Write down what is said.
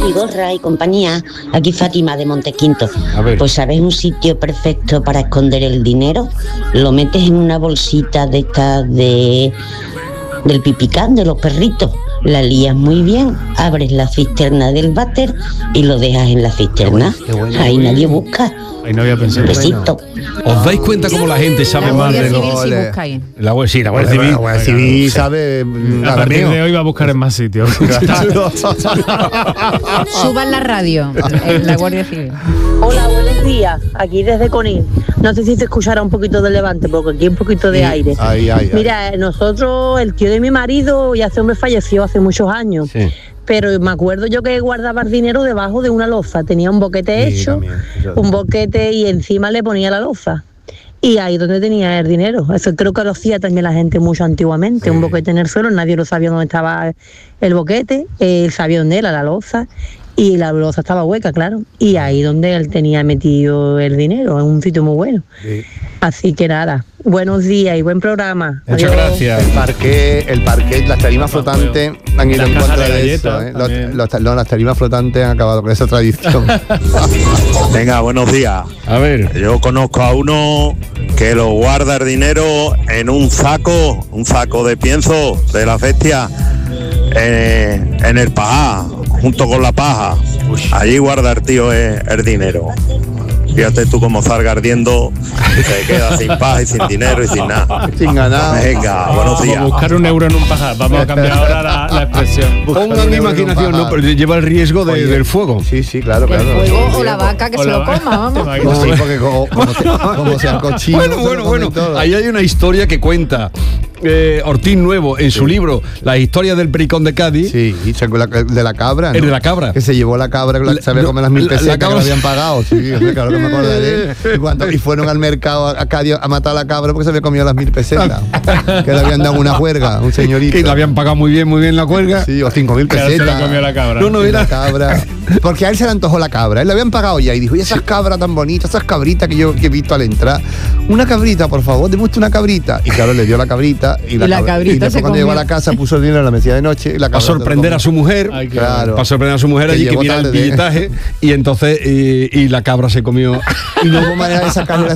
Vigorra y compañía, aquí Fátima de Montequinto. Pues ¿sabes un sitio perfecto para esconder el dinero? Lo metes en una bolsita de estas del pipicán de los perritos, la lías muy bien, abres la cisterna del váter y lo dejas en la cisterna. Ahí nadie busca. Ahí no había pensado. Besito. ¿Os dais cuenta cómo la gente sabe más de los... La Guardia Civil sabe... A partir de hoy va a buscar en más sitios. Suban la radio, la Guardia Civil. Hola, buenos días. Aquí desde Conil. No sé si se escuchará un poquito de Levante, porque aquí hay un poquito de aire. Mira, nosotros, el tío de mi marido, ya ese hombre falleció hace muchos años. Sí. Pero me acuerdo yo que guardaba el dinero debajo de una loza. Tenía un boquete hecho, un boquete y encima le ponía la loza. Y ahí donde tenía el dinero. Eso creo que lo hacía también la gente mucho antiguamente. Un boquete en el suelo, nadie lo sabía dónde estaba el boquete. Él sabía dónde era la loza. Y la loza estaba hueca, claro. Y ahí donde él tenía metido el dinero, en un sitio muy bueno. Sí. Así que nada, buenos días y buen programa. Muchas gracias. El parquet, las tarimas flotantes han ido en contra de eso. Las tarimas flotantes han acabado con esa tradición. Venga, buenos días. A ver. Yo conozco a uno que lo guarda el dinero en un saco de pienso de la bestia, en el paja, junto con la paja. Allí guarda el tío el dinero. Fíjate tú cómo salga ardiendo, se queda sin paz y sin dinero y sin nada. Sin ganar. Venga, buenos días. Vamos a buscar un euro en un pajar. Vamos a cambiar ahora la expresión. Pongan imaginación, ¿no? Pero lleva el riesgo del fuego. Sí, claro. El fuego o la vaca que se lo coma, vamos. Sí, porque como sea cochino. Bueno. Ahí hay una historia que cuenta Ortiz Nuevo en su libro La historia del pericón de Cádiz. Sí, de la cabra, ¿no? El de la cabra. Que se llevó la cabra, sabía comer las 1000 pesetas que le habían pagado. Sí, claro que me acordaré. Y fueron al mercado a Cádiz a matar a la cabra porque se había comido las 1000 pesetas. Que le habían dado una juerga, un señorito. Que le habían pagado muy bien la juerga. Sí, o 5000 pesetas. Se la comió la cabra. No era la cabra. Porque a él se le antojó la cabra. Él le habían pagado ya y dijo, y esas cabras tan bonitas, esas cabritas que yo he visto al entrar. Una cabrita, por favor, deme usted una cabrita. Y claro, le dio la cabrita. Y la cabrita y después cuando llegó a la casa puso el dinero en la mesilla de noche. Y la para sorprender a su mujer. Claro. Para sorprender a su mujer allí que mira el billetaje. Y entonces y la cabra se comió. Y no hubo manera de sacarle